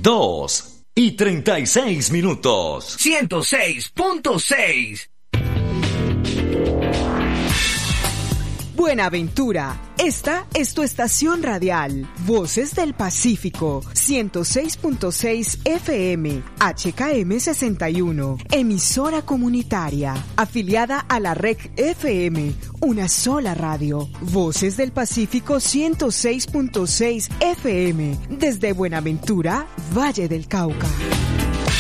2:36. 106.6. Buenaventura, esta es tu estación radial, Voces del Pacífico, 106.6 FM, HKM 61, emisora comunitaria, afiliada a la Red FM, una sola radio, Voces del Pacífico 106.6 FM, desde Buenaventura, Valle del Cauca.